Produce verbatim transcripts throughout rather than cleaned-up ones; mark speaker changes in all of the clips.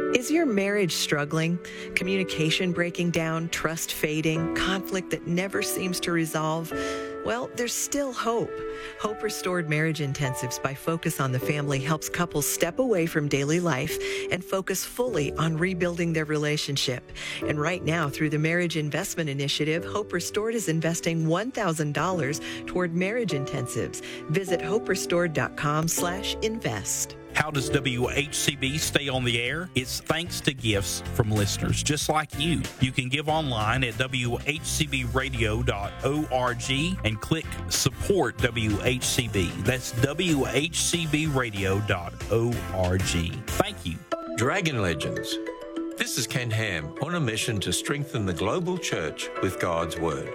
Speaker 1: Is your marriage struggling? Communication breaking down, trust fading, conflict that never seems to resolve? Well, there's still hope. Hope Restored Marriage Intensives by Focus on the Family helps couples step away from daily life and focus fully on rebuilding their relationship. And right now, through the Marriage Investment Initiative, Hope Restored is investing one thousand dollars toward marriage intensives. Visit hope restored dot com slash invest.
Speaker 2: How does W H C B stay on the air? It's thanks to gifts from listeners just like you. You can give online at w h c b radio dot org and click Support W H C B. That's w h c b radio dot org. Thank you.
Speaker 3: Dragon Legends. This is Ken Ham on a mission to strengthen the global church with God's Word.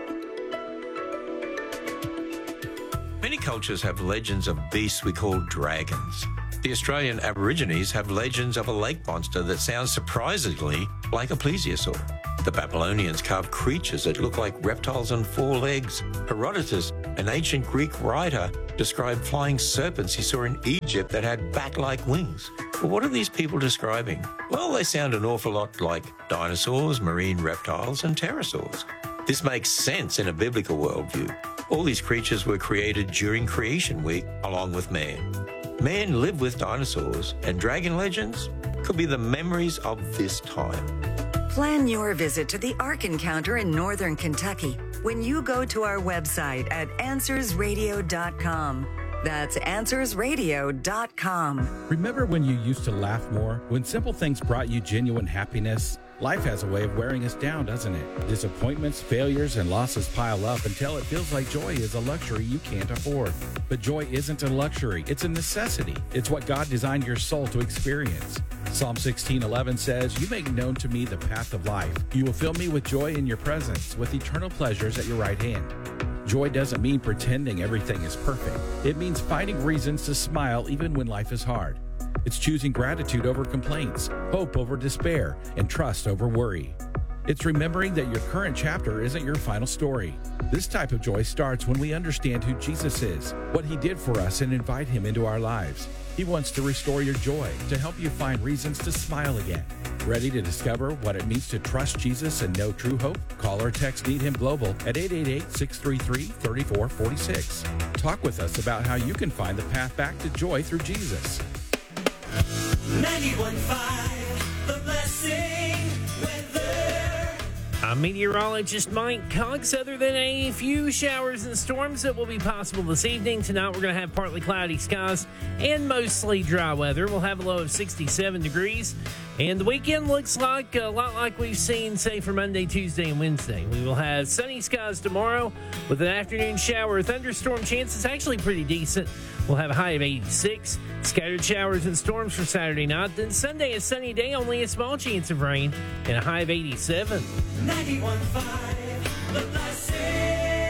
Speaker 3: Many cultures have legends of beasts we call dragons. The Australian Aborigines have legends of a lake monster that sounds surprisingly like a plesiosaur. The Babylonians carved creatures that look like reptiles on four legs. Herodotus, an ancient Greek writer, described flying serpents he saw in Egypt that had bat-like wings. But what are these people describing? Well, they sound an awful lot like dinosaurs, marine reptiles, and pterosaurs. This makes sense in a biblical worldview. All these creatures were created during Creation Week along with man. Man lived with dinosaurs, and dragon legends could be the memories of this time.
Speaker 4: Plan your visit to the Ark Encounter in Northern Kentucky when you go to our website at answers radio dot com. That's answers radio dot com.
Speaker 5: Remember when you used to laugh more? When simple things brought you genuine happiness? Life has a way of wearing us down, doesn't it? Disappointments, failures, and losses pile up until it feels like joy is a luxury you can't afford. But joy isn't a luxury, it's a necessity. It's what God designed your soul to experience. Psalm sixteen eleven says, "You make known to me the path of life. You will fill me with joy in your presence, with eternal pleasures at your right hand." Joy doesn't mean pretending everything is perfect. It means finding reasons to smile even when life is hard. It's choosing gratitude over complaints, hope over despair, and trust over worry. It's remembering that your current chapter isn't your final story. This type of joy starts when we understand who Jesus is, what he did for us, and invite him into our lives. He wants to restore your joy, to help you find reasons to smile again. Ready to discover what it means to trust Jesus and know true hope? Call or text Need Him Global at eight eight eight, six three three, three four four six. Talk with us about how you can find the path back to joy through Jesus.
Speaker 6: ninety-one point five, The Blessing weather.
Speaker 7: I'm meteorologist Mike Cox. Other than a few showers and storms that will be possible this evening, tonight we're going to have partly cloudy skies and mostly dry weather. We'll have a low of sixty-seven degrees. And the weekend looks like a lot like we've seen, say, for Monday, Tuesday, and Wednesday. We will have sunny skies tomorrow with an afternoon shower or thunderstorm chance. It's actually pretty decent. We'll have a high of eighty-six. Scattered showers and storms for Saturday night. Then Sunday, a sunny day, only a small chance of rain, and a high of eighty-seven.
Speaker 6: ninety-one point five, The Blessing.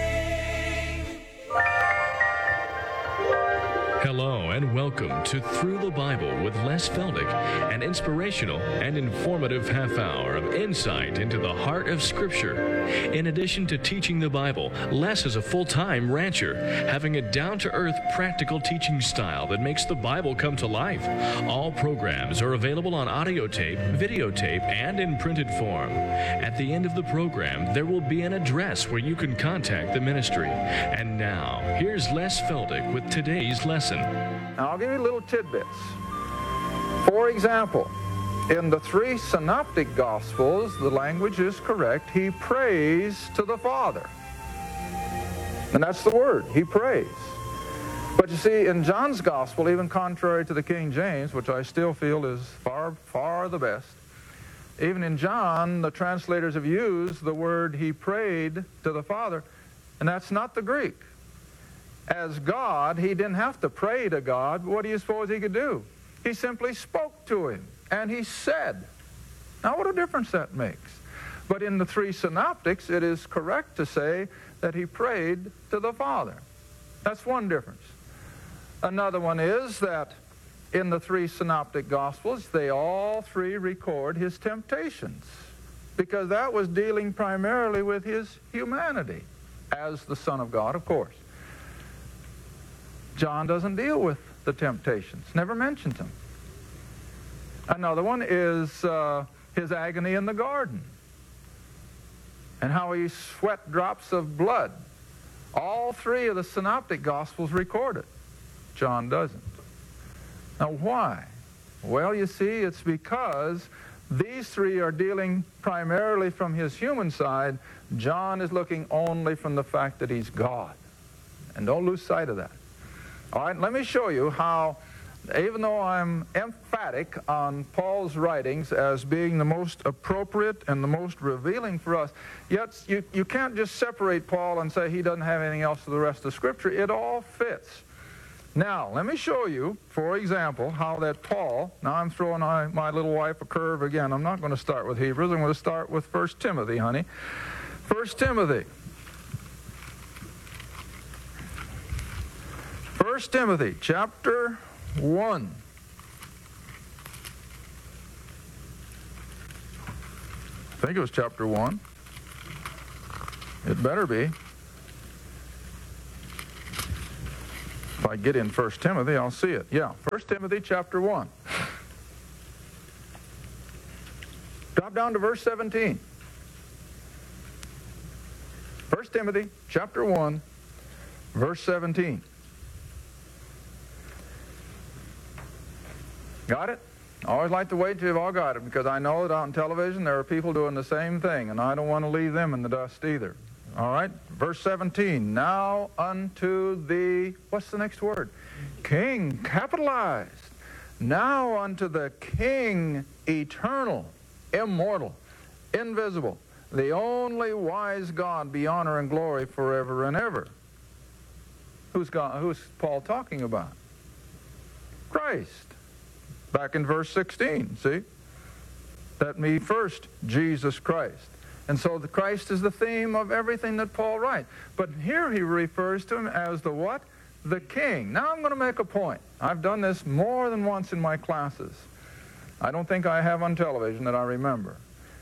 Speaker 8: Hello and welcome to Through the Bible with Les Feldick, an inspirational and informative half hour of insight into the heart of Scripture. In addition to teaching the Bible, Les is a full-time rancher, having a down-to-earth, practical teaching style that makes the Bible come to life. All programs are available on audio tape, videotape, and in printed form. At the end of the program, there will be an address where you can contact the ministry. And now, here's Les Feldick with today's lesson.
Speaker 9: Now, I'll give you little tidbits. For example, in the three synoptic Gospels, the language is correct. He prays to the Father. And that's the word, he prays. But you see, in John's Gospel, even contrary to the King James, which I still feel is far, far the best, even in John, the translators have used the word he prayed to the Father, and that's not the Greek. As God, he didn't have to pray to God. What do you suppose he could do? He simply spoke to him, and he said. Now, what a difference that makes. But in the three synoptics, it is correct to say that he prayed to the Father. That's one difference. Another one is that in the three synoptic Gospels, they all three record his temptations, because that was dealing primarily with his humanity as the Son of God, of course. John doesn't deal with the temptations, never mentions them. Another one is uh, his agony in the garden and how he sweat drops of blood. All three of the synoptic gospels record it. John doesn't. Now why? Well, you see, it's because these three are dealing primarily from his human side. John is looking only from the fact that he's God. And don't lose sight of that. All right, let me show you how, even though I'm emphatic on Paul's writings as being the most appropriate and the most revealing for us, yet you, you can't just separate Paul and say he doesn't have anything else to the rest of Scripture. It all fits. Now, let me show you, for example, how that Paul, now I'm throwing my, my little wife a curve again. I'm not going to start with Hebrews. I'm going to start with First Timothy, honey. First Timothy. First Timothy, chapter one. I think it was chapter one. It better be. If I get in First Timothy, I'll see it. Yeah, First Timothy chapter one. Drop down to verse seventeen. First Timothy chapter one, verse seventeen. Got it? I always like to wait till you've all got it, because I know that on television there are people doing the same thing, and I don't want to leave them in the dust either. All right? Verse seventeen. Now unto the, what's the next word? King, capitalized. Now unto the King, eternal, immortal, invisible, the only wise God, be honor and glory forever and ever. Who's God, who's Paul talking about? Christ. Back in verse sixteen, see? That me first, Jesus Christ. And so the Christ is the theme of everything that Paul writes. But here he refers to him as the what? The King. Now I'm going to make a point. I've done this more than once in my classes. I don't think I have on television that I remember.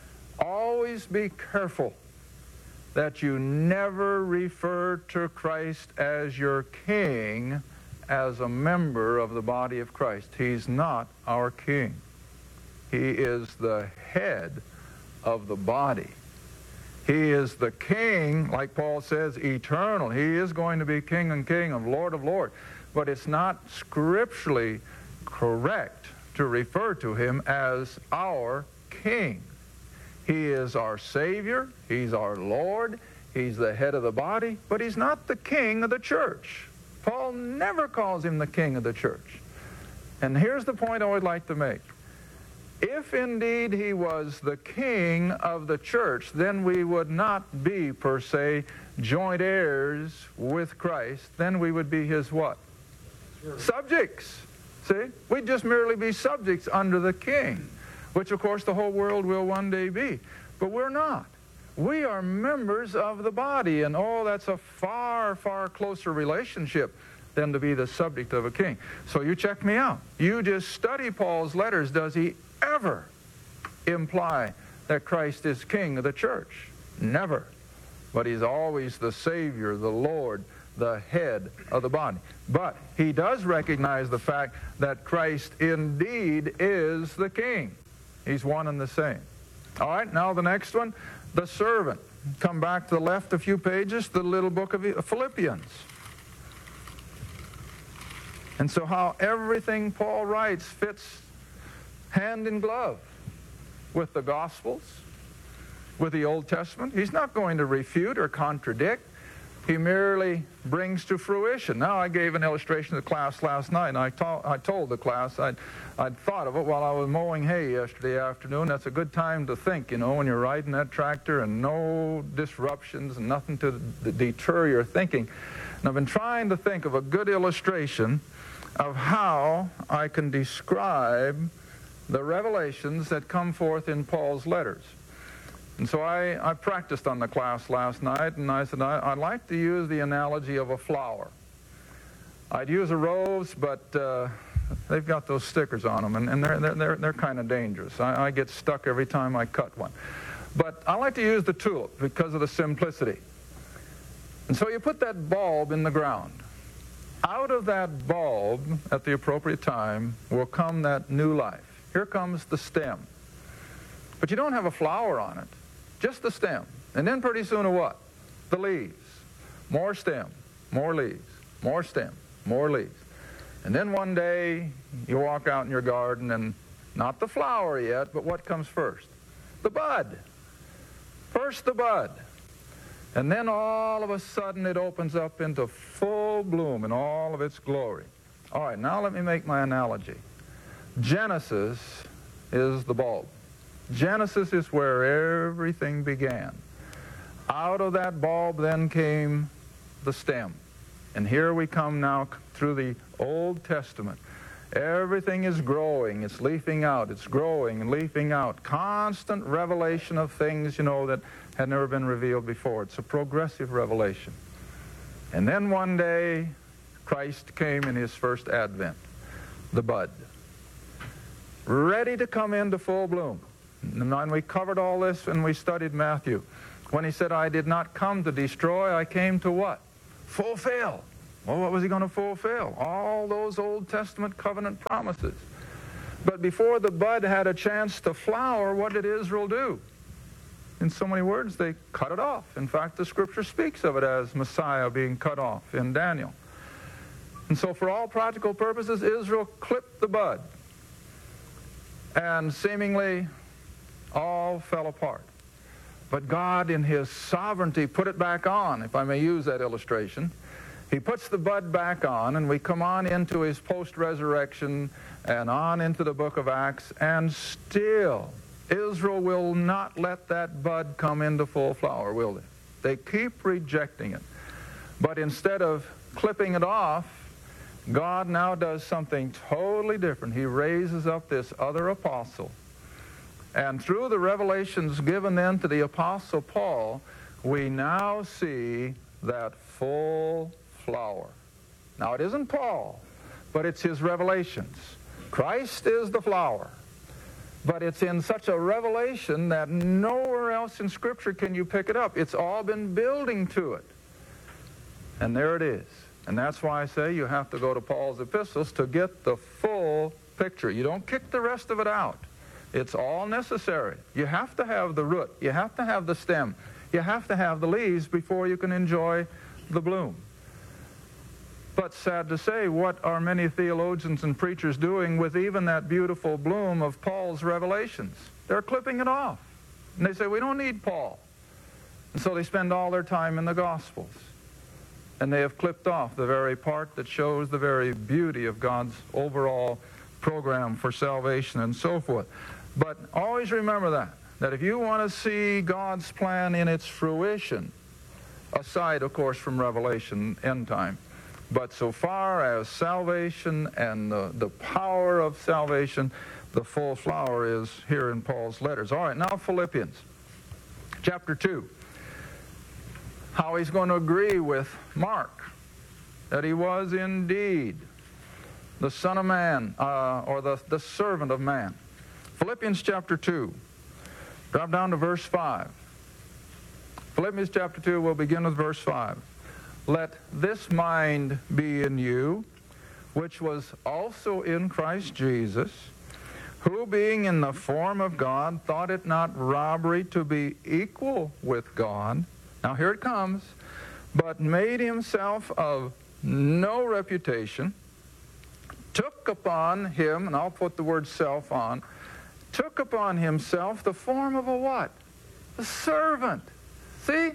Speaker 9: Always be careful that you never refer to Christ as your King as a member of the body of Christ. He's not our King. He is the head of the body. He is the King, like Paul says, eternal. He is going to be King and King of Lord of Lords. But it's not scripturally correct to refer to him as our King. He is our Savior. He's our Lord. He's the head of the body. But he's not the King of the church. Paul never calls him the King of the church. And here's the point I would like to make. If indeed he was the King of the church, then we would not be, per se, joint heirs with Christ. Then we would be his what? Sure. Subjects. See? We'd just merely be subjects under the King, which, of course, the whole world will one day be. But we're not. We are members of the body, and oh, that's a far, far closer relationship than to be the subject of a king. So you check me out. You just study Paul's letters. Does he ever imply that Christ is King of the church? Never. But he's always the Savior, the Lord, the head of the body. But he does recognize the fact that Christ indeed is the King. He's one and the same. All right, now the next one. The servant. Come back to the left a few pages, the little book of Philippians. And so how everything Paul writes fits hand in glove with the Gospels, with the Old Testament. He's not going to refute or contradict. He merely brings to fruition. Now, I gave an illustration to the class last night, and I, ta- I told the class I'd, I'd thought of it while I was mowing hay yesterday afternoon. That's a good time to think, you know, when you're riding that tractor and no disruptions and nothing to d- deter your thinking. And I've been trying to think of a good illustration of how I can describe the revelations that come forth in Paul's letters. And so I, I practiced on the class last night, and I said I, I'd like to use the analogy of a flower. I'd use a rose, but uh, they've got those stickers on them, and, and they're, they're, they're, they're kind of dangerous. I, I get stuck every time I cut one. But I like to use the tulip because of the simplicity. And so you put that bulb in the ground. Out of that bulb, at the appropriate time, will come that new life. here comes the stem. But you don't have a flower on it, just the stem. And then pretty soon a what? The leaves. More stem, more leaves, more stem, more leaves. And then one day you walk out in your garden and not the flower yet, but what comes first? The bud. First the bud. And then all of a sudden it opens up into full bloom in all of its glory. All right, now let me make my analogy. Genesis is the bulb. Genesis is where everything began. Out of that bulb then came the stem. And here we come now through the Old Testament. Everything is growing, it's leafing out, it's growing and leafing out. Constant revelation of things, you know, that had never been revealed before. It's a progressive revelation. And then one day, Christ came in his first advent, the bud, ready to come into full bloom. And we covered all this when we studied Matthew. When he said, I did not come to destroy, I came to what? Fulfill. Well, what was he going to fulfill? All those Old Testament covenant promises. But before the bud had a chance to flower, what did Israel do? In so many words, they cut it off. In fact, the Scripture speaks of it as Messiah being cut off in Daniel. And so for all practical purposes, Israel clipped the bud. And seemingly all fell apart. But God, in his sovereignty, put it back on, if I may use that illustration. He puts the bud back on, and we come on into his post-resurrection and on into the book of Acts, and still Israel will not let that bud come into full flower, will they? They keep rejecting it. But instead of clipping it off, God now does something totally different. He raises up this other apostle. And through the revelations given then to the Apostle Paul, we now see that full flower. Now, it isn't Paul, but it's his revelations. Christ is the flower, but it's in such a revelation that nowhere else in Scripture can you pick it up. It's all been building to it. And there it is. And that's why I say you have to go to Paul's epistles to get the full picture. You don't kick the rest of it out. It's all necessary. You have to have the root. You have to have the stem. You have to have the leaves before you can enjoy the bloom. But sad to say, what are many theologians and preachers doing with even that beautiful bloom of Paul's revelations? They're clipping it off. And they say, we don't need Paul. And so they spend all their time in the Gospels. And they have clipped off the very part that shows the very beauty of God's overall program for salvation and so forth. But always remember that, that if you want to see God's plan in its fruition, aside, of course, from Revelation, end time, but so far as salvation and the, the power of salvation, the full flower is here in Paul's letters. All right, now Philippians chapter two. How he's going to agree with Mark that he was indeed the Son of Man, uh, or the, the servant of man. Philippians chapter two. Drop down to verse five. Philippians chapter two, we'll begin with verse five. Let this mind be in you, which was also in Christ Jesus, who being in the form of God, thought it not robbery to be equal with God. Now here it comes. But made himself of no reputation, took upon him, and I'll put the word self on, took upon himself the form of a what? A servant. See?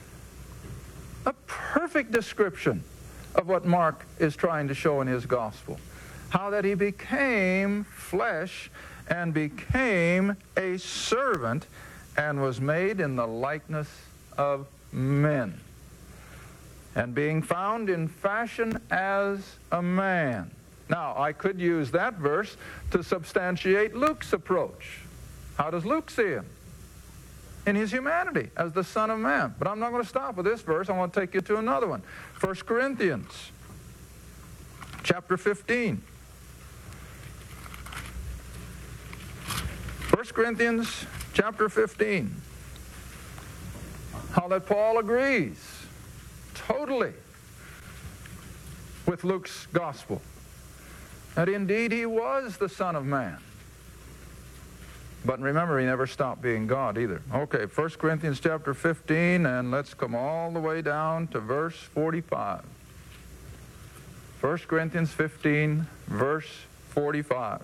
Speaker 9: A perfect description of what Mark is trying to show in his gospel. How that he became flesh and became a servant and was made in the likeness of men. And being found in fashion as a man. Now, I could use that verse to substantiate Luke's approach. How does Luke see him? In his humanity, as the Son of Man. But I'm not going to stop with this verse. I want to take you to another one. First Corinthians, chapter fifteen. First Corinthians, chapter fifteen. How that Paul agrees totally with Luke's gospel. That indeed he was the Son of Man. But remember, he never stopped being God either. Okay, First Corinthians chapter fifteen, and let's come all the way down to verse forty-five. First Corinthians fifteen, verse forty-five.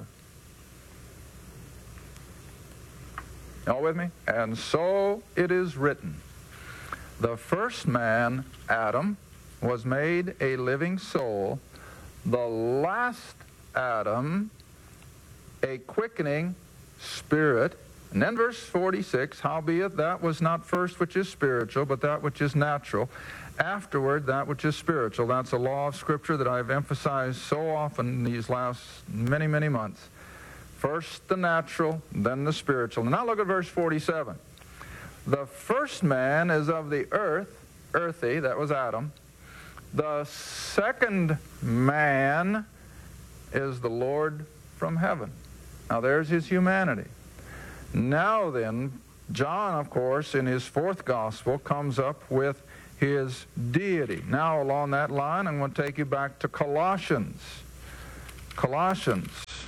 Speaker 9: Y'all with me? And so it is written, the first man, Adam, was made a living soul. The last Adam, a quickening spirit. And then verse forty-six, howbeit that was not first which is spiritual, but that which is natural. Afterward, that which is spiritual. That's a law of Scripture that I've emphasized so often these last many, many months. First the natural, then the spiritual. Now look at verse forty-seven. The first man is of the earth, earthy, that was Adam. The second man is the Lord from heaven. Now there's his humanity. Now then, John, of course, in his fourth gospel, comes up with his deity. Now along that line, I'm going to take you back to Colossians. Colossians.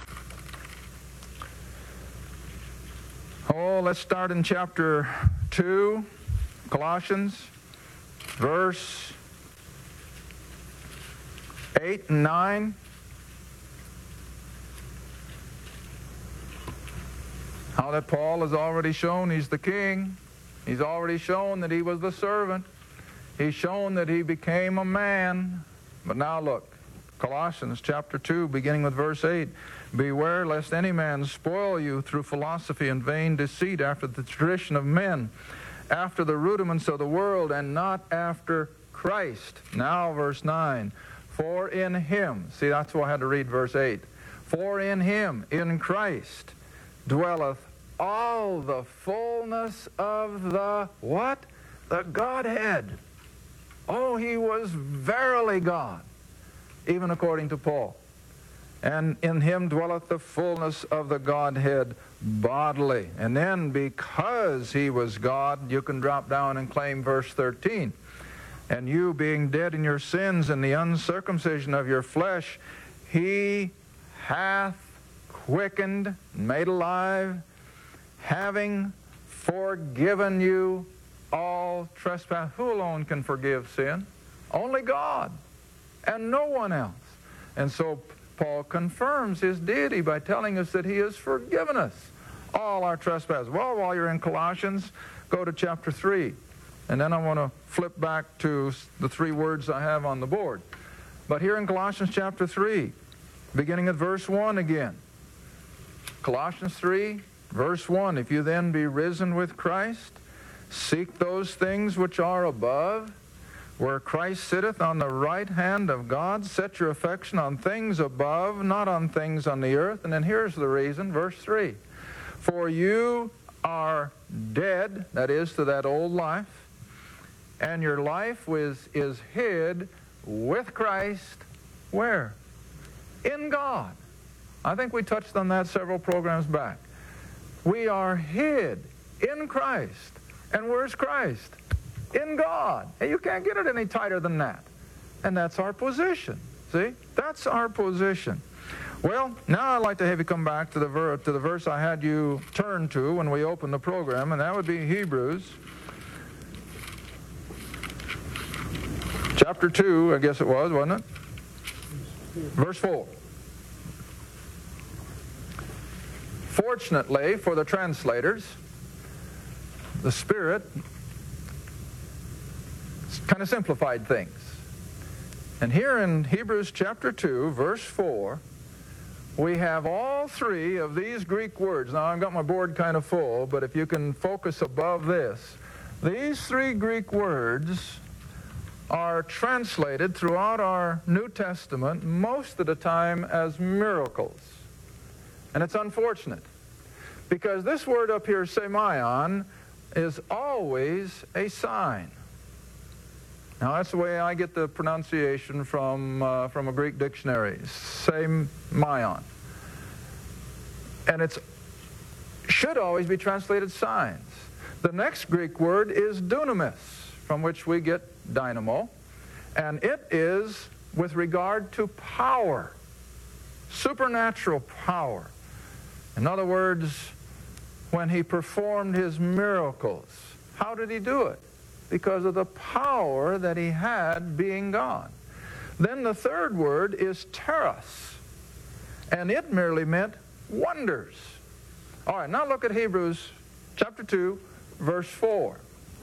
Speaker 9: Oh, let's start in chapter two, Colossians, verse eight and nine. How that Paul has already shown he's the king. He's already shown that he was the servant. He's shown that he became a man. But now look, Colossians chapter two, beginning with verse eight. Beware lest any man spoil you through philosophy and vain deceit, after the tradition of men, after the rudiments of the world, and not after Christ. Now verse nine. For in him, see, that's why I had to read verse eight. For in him, in Christ, dwelleth all the fullness of the what? The Godhead. Oh, he was verily God, even according to Paul. And in him dwelleth the fullness of the Godhead bodily. And then because he was God, you can drop down and claim verse thirteen. And you being dead in your sins and the uncircumcision of your flesh, he hath quickened, made alive, having forgiven you all trespass. Who alone can forgive sin? Only God, and no one else. And so Paul confirms his deity by telling us that he has forgiven us all our trespasses. Well, while you're in Colossians, go to chapter three. And then I want to flip back to the three words I have on the board. But here in Colossians chapter three, beginning at verse one again. Colossians three, verse one. If you then be risen with Christ, seek those things which are above, where Christ sitteth on the right hand of God. Set your affection on things above, not on things on the earth. And then here's the reason, verse three. For you are dead, that is, to that old life, and your life is, is hid with Christ, where? In God. I think we touched on that several programs back. We are hid in Christ. And where's Christ? In God. And you can't get it any tighter than that. And that's our position. See? That's our position. Well, now I'd like to have you come back to the, ver to the verse I had you turn to when we opened the program, and that would be Hebrews. Chapter two, I guess it was, wasn't it? Verse four. Fortunately for the translators, the Spirit kind of simplified things. And here in Hebrews chapter two, verse four, we have all three of these Greek words. Now, I've got my board kind of full, but if you can focus above this, these three Greek words are translated throughout our New Testament most of the time as miracles. And it's unfortunate, because this word up here, semeion, is always a sign. Now, that's the way I get the pronunciation from, uh, from a Greek dictionary, semeion. And it should always be translated signs. The next Greek word is dunamis, from which we get dynamo, and it is with regard to power, supernatural power. In other words, when he performed his miracles. How did he do it? Because of the power that he had being God. Then the third word is teros, and it merely meant wonders. All right, now look at Hebrews chapter two, verse four.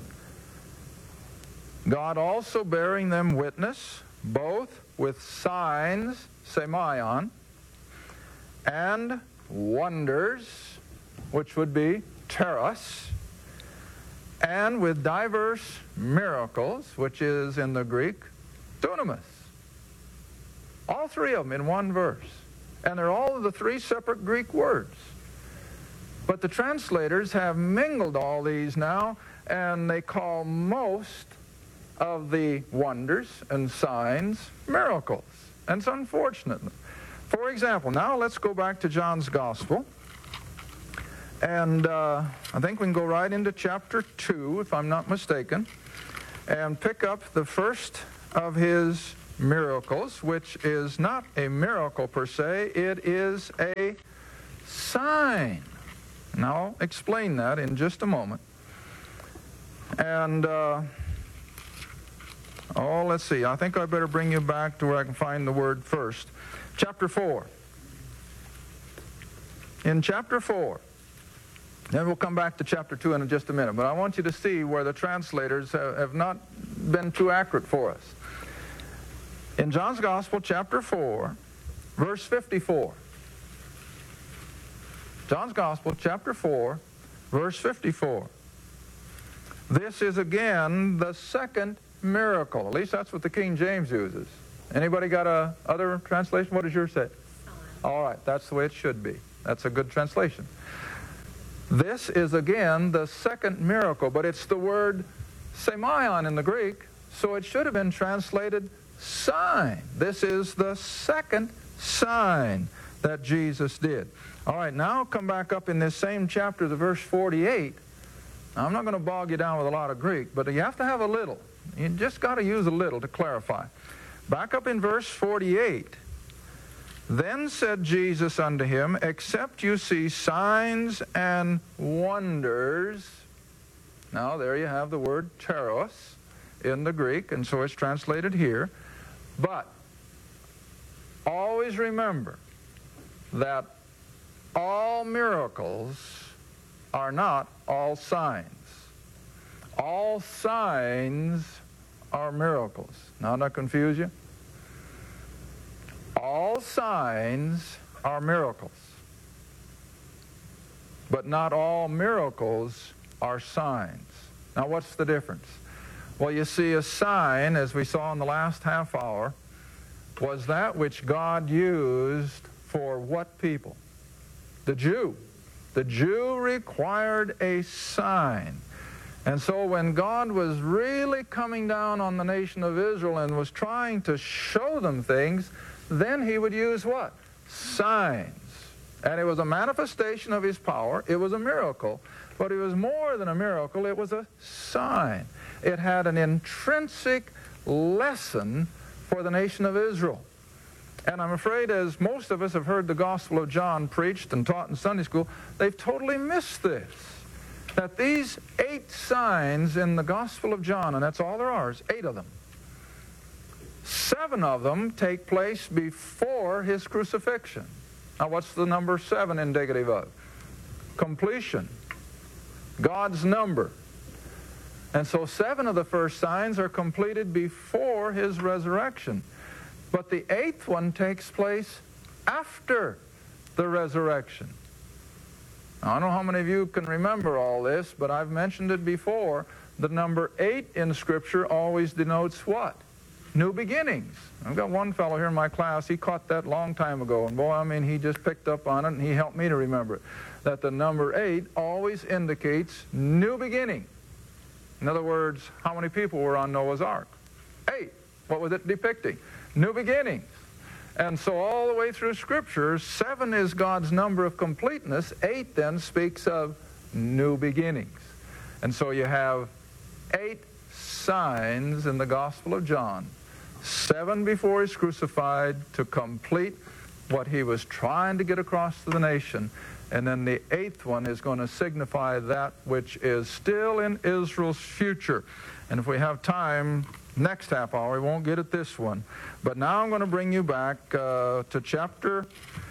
Speaker 9: God also bearing them witness, both with signs, semaion, and wonders, which would be teros, and with diverse miracles, which is in the Greek, dunamis. All three of them in one verse. And they're all the three separate Greek words. But the translators have mingled all these now, and they call most of the wonders and signs miracles. And it's unfortunate. For example, now let's go back to John's Gospel. And uh, I think we can go right into chapter two, if I'm not mistaken, and pick up the first of his miracles, which is not a miracle per se, it is a sign. And I'll explain that in just a moment. And, uh, oh, let's see, I think I better bring you back to where I can find the word first. Chapter four. In chapter four, then we'll come back to chapter two in just a minute, but I want you to see where the translators have, have not been too accurate for us. In John's Gospel, chapter four, verse fifty-four. John's Gospel, chapter four, verse fifty-four. This is again the second miracle. At least that's what the King James uses. Anybody got a other translation? What does yours say? All right, that's the way it should be. That's a good translation. This is again the second miracle, but it's the word semaion in the Greek, so it should have been translated sign. This is the second sign that Jesus did. All right, now come back up in this same chapter to verse forty-eight. Now, I'm not going to bog you down with a lot of Greek, but you have to have a little. You just got to use a little to clarify. Back up in verse forty-eight. Then said Jesus unto him, except you see signs and wonders. Now, there you have the word teros in the Greek, and so it's translated here. But always remember that all miracles are not all signs. All signs are miracles. Now, not confuse you? All signs are miracles. But not all miracles are signs. Now, what's the difference? Well, you see, a sign, as we saw in the last half hour, was that which God used for what people? The Jew. The Jew required a sign. And so when God was really coming down on the nation of Israel and was trying to show them things, then he would use what? Signs. And it was a manifestation of his power. It was a miracle. But it was more than a miracle. It was a sign. It had an intrinsic lesson for the nation of Israel. And I'm afraid, as most of us have heard the Gospel of John preached and taught in Sunday school, they've totally missed this. That these eight signs in the Gospel of John, and that's all there are, is eight of them. Seven of them take place before his crucifixion. Now, what's the number seven indicative of? Completion. God's number. And so seven of the first signs are completed before his resurrection. But the eighth one takes place after the resurrection. Now, I don't know how many of you can remember all this, but I've mentioned it before. The number eight in Scripture always denotes what? New beginnings. I've got one fellow here in my class, he caught that long time ago, and boy, I mean, he just picked up on it, and he helped me to remember it, that the number eight always indicates new beginning. In other words, how many people were on Noah's Ark? Eight. What was it depicting? New beginnings. And so all the way through Scripture, seven is God's number of completeness. Eight then speaks of new beginnings. And so you have eight signs in the Gospel of John. Seven before he's crucified to complete what he was trying to get across to the nation. And then the eighth one is going to signify that which is still in Israel's future. And if we have time, next half hour, we won't get at this one. But now I'm going to bring you back uh, to chapter,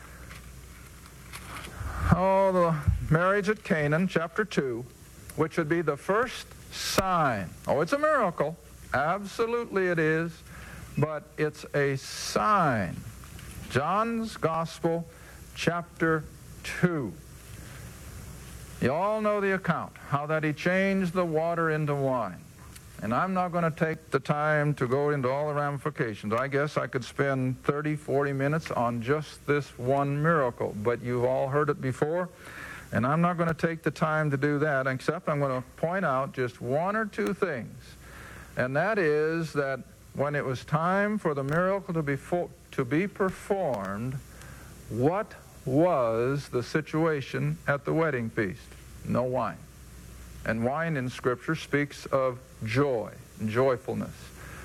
Speaker 9: oh, the marriage at Canaan, chapter two, which would be the first sign. Oh, it's a miracle. Absolutely it is. But it's a sign. John's Gospel, chapter two. You all know the account, how that he changed the water into wine. And I'm not going to take the time to go into all the ramifications. I guess I could spend thirty, forty minutes on just this one miracle. But you've all heard it before. And I'm not going to take the time to do that, except I'm going to point out just one or two things. And that is that when it was time for the miracle to be, to be performed, what was the situation at the wedding feast? No wine. And wine in Scripture speaks of joy and joyfulness.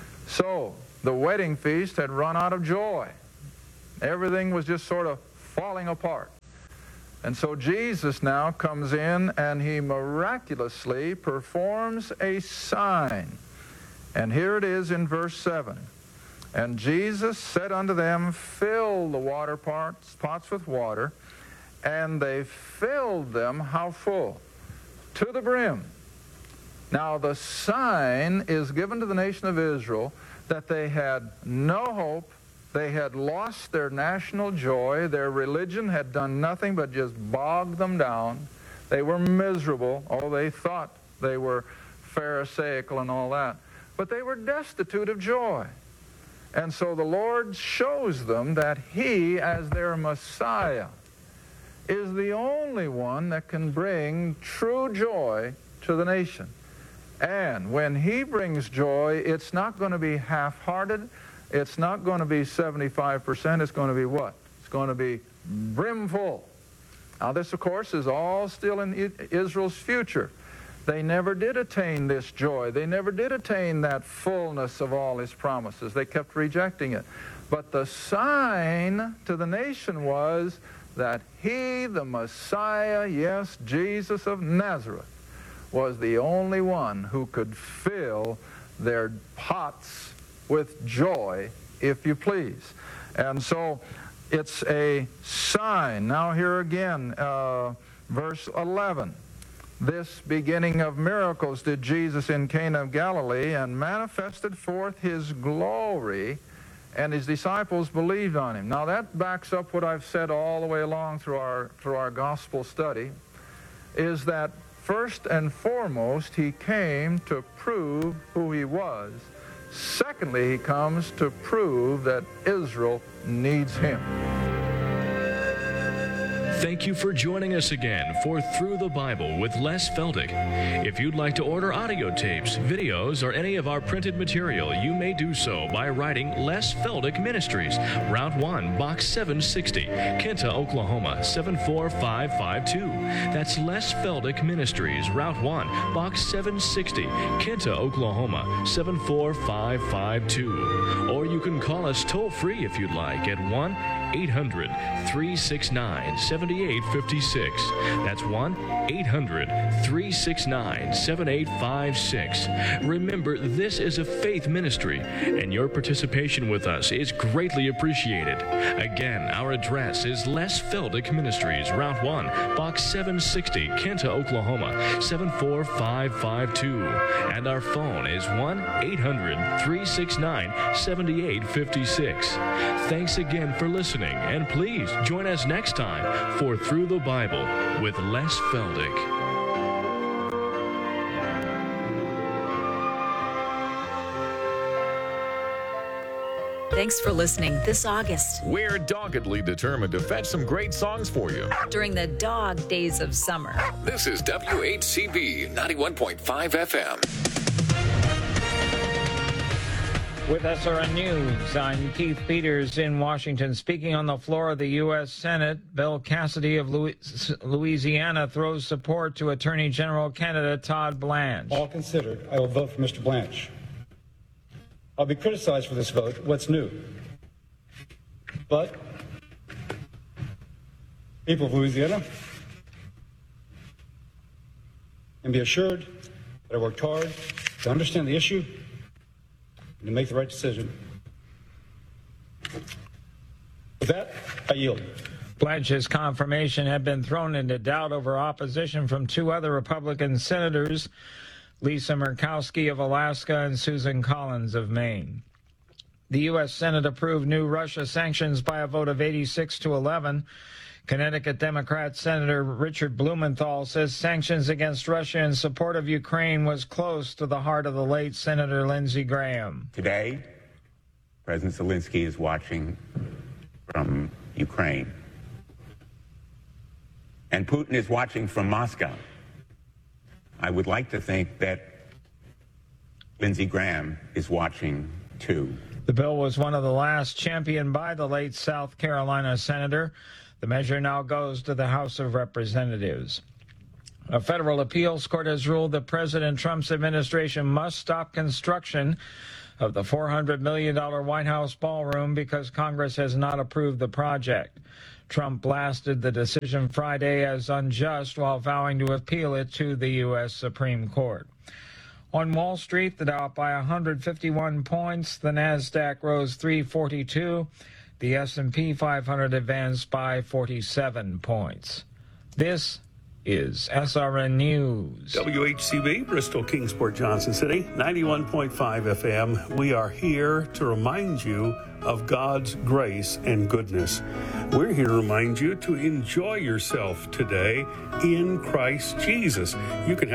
Speaker 9: So the wedding feast had run out of joy. Everything was just sort of falling apart. And so Jesus now comes in and he miraculously performs a sign. And here it is in verse seven. And Jesus said unto them, fill the water pots, pots with water. And they filled them, how full? To the brim. Now the sign is given to the nation of Israel that they had no hope. They had lost their national joy. Their religion had done nothing but just bog them down. They were miserable. Oh, they thought they were pharisaical and all that. But they were destitute of joy. And so the Lord shows them that He, as their Messiah, is the only one that can bring true joy to the nation. And when He brings joy, it's not going to be half-hearted. It's not going to be seventy-five percent. It's going to be what? It's going to be brimful. Now this, of course, is all still in Israel's future. They never did attain this joy. They never did attain that fullness of all His promises. They kept rejecting it. But the sign to the nation was that He, the Messiah, yes, Jesus of Nazareth, was the only one who could fill their pots with joy, if you please. And so it's a sign. Now here again, uh, verse eleven. This beginning of miracles did Jesus in Cana of Galilee, and manifested forth His glory, and His disciples believed on Him. Now that backs up what I've said all the way along through our, through our gospel study, is that first and foremost He came to prove who He was. Secondly, He comes to prove that Israel needs Him.
Speaker 8: Thank you for joining us again for Through the Bible with Les Feldick. If you'd like to order audio tapes, videos, or any of our printed material, you may do so by writing Les Feldick Ministries, Route one, Box seven sixty, Kenta, Oklahoma, seven four five five two. That's Les Feldick Ministries, Route one, Box seven sixty, Kenta, Oklahoma, seven four five five two. Or you can call us toll-free if you'd like at one eight hundred, three six nine, seven eight five six. That's one eight hundred, three six nine, seven eight five six. Remember, this is a faith ministry, and your participation with us is greatly appreciated. Again, our address is Les Feldick Ministries, Route one, Box seven sixty, Kenta, Oklahoma, seven four five five two. And our phone is one eight hundred, three six nine, seven eight five six. Thanks again for listening. And please join us next time for Through the Bible with Les Feldick.
Speaker 10: Thanks for listening this August.
Speaker 11: We're doggedly determined to fetch some great songs for you
Speaker 10: during the dog days of summer.
Speaker 11: This is W H C B ninety-one point five F M.
Speaker 12: With S R N News, I'm Keith Peters in Washington. Speaking on the floor of the U S Senate, Bill Cassidy of Louisiana throws support to Attorney General candidate Todd Blanche.
Speaker 13: All considered, I will vote for Mister Blanche. I'll be criticized for this vote. What's new? But people of Louisiana, and be assured that I worked hard to understand the issue and to make the right decision. With that, I yield.
Speaker 12: Blanche's confirmation had been thrown into doubt over opposition from two other Republican senators, Lisa Murkowski of Alaska and Susan Collins of Maine. The U S Senate approved new Russia sanctions by a vote of eighty-six to eleven. Connecticut Democrat Senator Richard Blumenthal says sanctions against Russia in support of Ukraine was close to the heart of the late Senator Lindsey Graham.
Speaker 14: Today, President Zelensky is watching from Ukraine, and Putin is watching from Moscow. I would like to think that Lindsey Graham is watching too.
Speaker 12: The bill was one of the last championed by the late South Carolina senator. The measure now goes to the House of Representatives. A federal appeals court has ruled that President Trump's administration must stop construction of the four hundred million dollars White House ballroom because Congress has not approved the project. Trump blasted the decision Friday as unjust while vowing to appeal it to the U S Supreme Court. On Wall Street, the Dow up by one hundred fifty-one points, the NASDAQ rose three forty-two, the S and P five hundred advanced by forty-seven points. This is S R N News.
Speaker 15: W H C B, Bristol, Kingsport, Johnson City, ninety-one point five F M. We are here to remind you of God's grace and goodness. We're here to remind you to enjoy yourself today in Christ Jesus. You can have